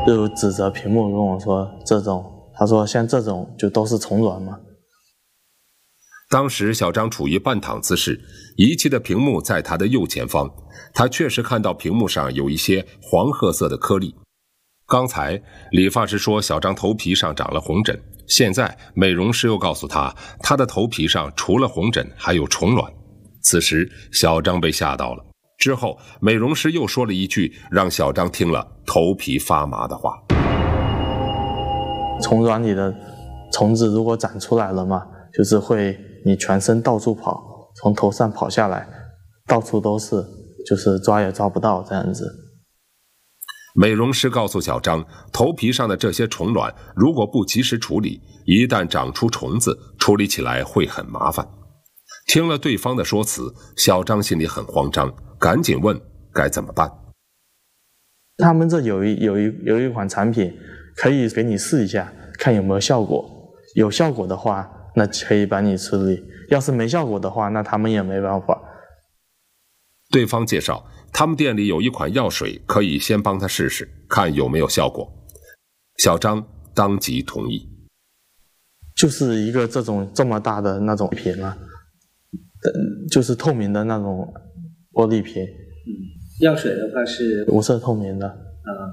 就指着屏幕跟我说他说像这种就都是虫卵嘛。 当时小张处于半躺姿势，仪器的屏幕在他的右前方，他确实看到屏幕上有一些黄褐色的颗粒。刚才理发师说小张头皮上长了红疹，现在美容师又告诉他，他的头皮上除了红疹还有虫卵。此时小张被吓到了，之后美容师又说了一句让小张听了头皮发麻的话： 虫卵里的虫子如果长出来了嘛，就是会你全身到处跑，从头上跑下来，到处都是，就是抓也抓不到这样子。 美容师告诉小张，头皮上的这些虫卵如果不及时处理，一旦长出虫子，处理起来会很麻烦。听了对方的说辞，小张心里很慌张，赶紧问该怎么办。 他们这有一款产品可以给你试一下，看有没有效果，有效果的话那可以帮你处理，要是没效果的话那他们也没办法。 对方介绍他们店里有一款药水，可以先帮他试试看有没有效果。小张当即同意。 就是一个这么大的那种瓶啊，就是透明的那种玻璃瓶。 药水的话是无色透明的。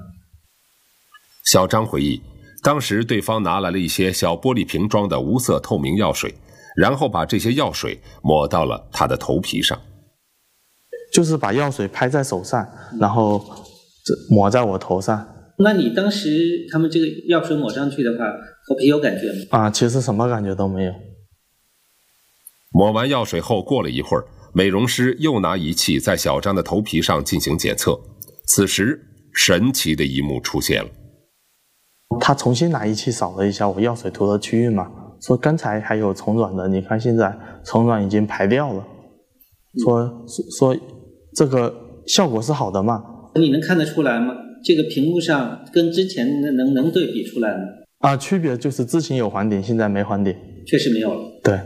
小张回忆，当时对方拿来了一些小玻璃瓶装的无色透明药水，然后把这些药水抹到了他的头皮上。 就是把药水拍在手上，然后抹在我头上。 那你当时他们这个药水抹上去的话，头皮有感觉吗？ 其实什么感觉都没有。 抹完药水后，过了一会儿，美容师又拿仪器在小张的头皮上进行检测。此时神奇的一幕出现了。 他重新拿仪器扫了一下我药水涂的区域嘛，说刚才还有虫卵的，你看现在虫卵已经排掉了。说这个效果是好的嘛？ 你能看得出来吗？这个屏幕上跟之前能对比出来吗？ 区别就是之前有黄点，现在没黄点。 确实没有了。 对。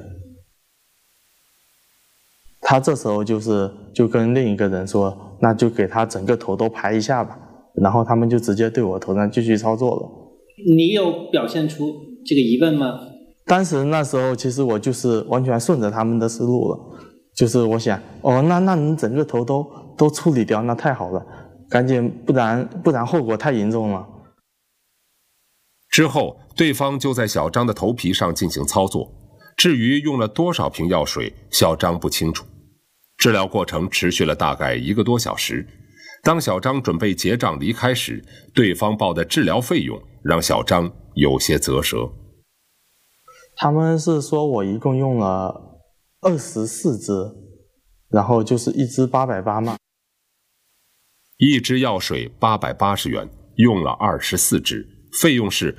他这时候就跟另一个人说，那就给他整个头都拍一下吧，然后他们就直接对我头上继续操作了。 你有表现出这个疑问吗？ 当时那时候其实我就是完全顺着他们的思路了。就是我想，那你整个头都处理掉，那太好了，赶紧，不然后果太严重了。 之后，对方就在小张的头皮上进行操作，至于用了多少瓶药水，小张不清楚。治疗过程持续了大概1个多小时。当小张准备结账离开时，对方报的治疗费用让小张有些啧舌。 他们是说我一共用了24支，然后就是一支880嘛。 一支药水880元，用了24支，费用是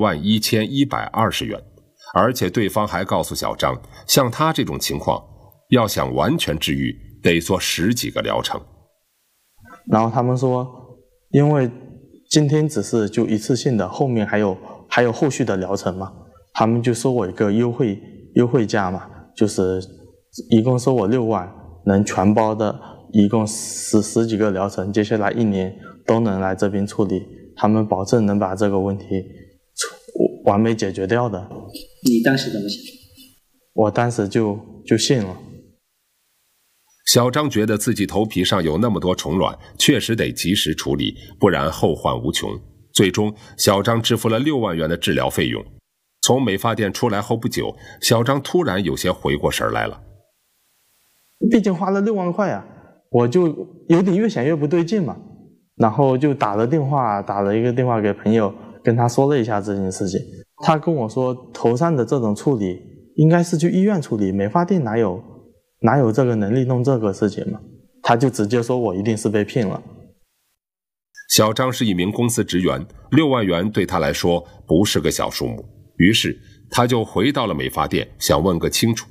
21120元。而且对方还告诉小张，像他这种情况，要想完全治愈，得做10几个疗程。 然后他们说，因为今天只是就一次性的，后面还有后续的疗程嘛，他们就收我一个优惠价嘛。就是一共收我6万，能全包的，一共十几个疗程，接下来1年都能来这边处理，他们保证能把这个问题完美解决掉的。 你当时怎么想？ 我当时就信了。 小张觉得自己头皮上有那么多虫卵，确实得及时处理，不然后患无穷。最终，小张支付了6万元的治疗费用。从美发店出来后不久，小张突然有些回过神来了。 毕竟花了6万块啊，我就有点越想越不对劲嘛。然后就打了一个电话给朋友，跟他说了一下这件事情。他跟我说，头上的这种处理应该是去医院处理，美发店哪有这个能力弄这个事情嘛？他就直接说我一定是被骗了。 小张是一名公司职员，6万元对他来说不是个小数目。于是他就回到了美发店，想问个清楚。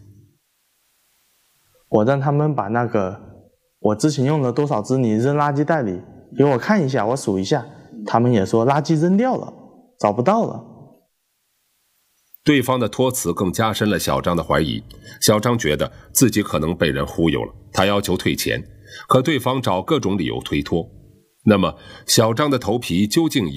我让他们把那个我之前用了多少支你扔垃圾袋里给我看一下，我数一下。他们也说垃圾扔掉了，找不到了。 对方的托词更加深了小张的怀疑。小张觉得自己可能被人忽悠了，他要求退钱，可对方找各种理由推脱。那么小张的头皮究竟